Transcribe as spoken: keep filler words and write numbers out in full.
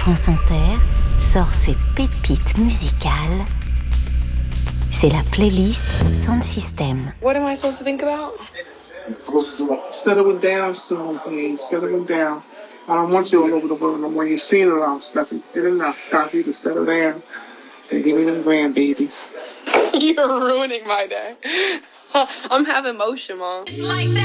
France Inter sort ses pépites musicales. C'est la playlist Sound System. What am I supposed to think about? Settle it down soon, please. Settle it down. I don't want you all over the world no more. You've seen it all, stuff. It's good enough. Time for you to settle down and give me them grandbabies. You're ruining my day. I'm having motion, Mom.